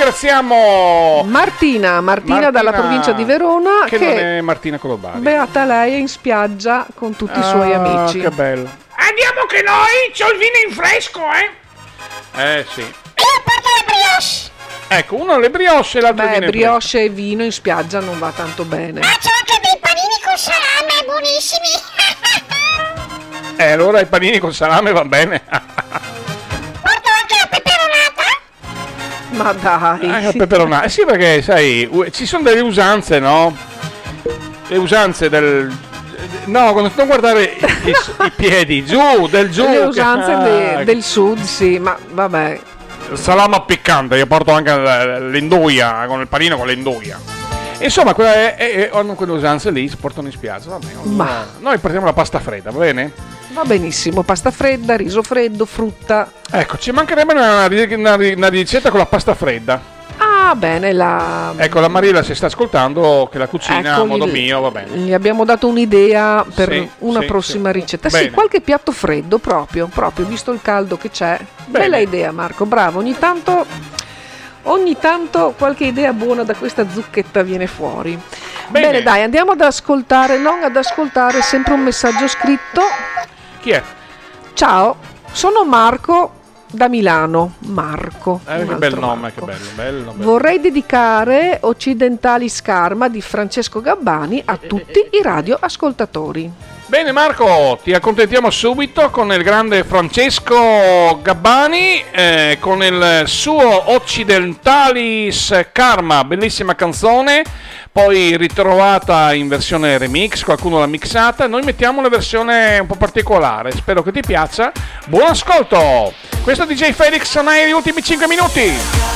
ringraziamo Martina dalla provincia di Verona, che non è Martina Colobari. Beata lei è in spiaggia con tutti i suoi amici. Che bello. Andiamo che noi c'ho il vino in fresco, Sì. Io porto le brioche. Ecco, uno le brioche e l'altro vino in brioche e vino in spiaggia non va tanto bene. Ma c'ho anche dei panini con salame buonissimi. Allora i panini con salame va bene. Porto anche la peperonata. Ma dai. La peperonata. Sì, perché sai, ci sono delle usanze, no? Le usanze del... No, non guardare i piedi, giù. Le usanze del sud, sì, ma vabbè. Il salame piccante, io porto anche l'induia, con il panino con l'induia. Insomma, hanno quelle usanze lì, si portano in spiaggia, va bene. Noi portiamo la pasta fredda, va bene? Va benissimo, pasta fredda, riso freddo, frutta. Ecco, ci mancherebbe una ricetta con la pasta fredda. Ah, bene, Ecco, la Mariella si sta ascoltando, che la cucina a modo mio, va bene. Gli abbiamo dato un'idea per una prossima ricetta. Bene. Sì, qualche piatto freddo proprio, visto il caldo che c'è. Bene. Bella idea, Marco, bravo. Ogni tanto qualche idea buona da questa zucchetta viene fuori. Bene, dai, andiamo ad ascoltare, sempre un messaggio scritto. Chi è? Ciao, sono Marco da Milano. Marco. Che bel nome, che bello. Vorrei dedicare Occidentali Scarma di Francesco Gabbani a tutti i radioascoltatori. Bene Marco, ti accontentiamo subito con il grande Francesco Gabbani, con il suo Occidentalis Karma, bellissima canzone, poi ritrovata in versione remix, qualcuno l'ha mixata, noi mettiamo una versione un po' particolare, spero che ti piaccia, buon ascolto! Questo è DJ Felix, sono gli ultimi 5 minuti!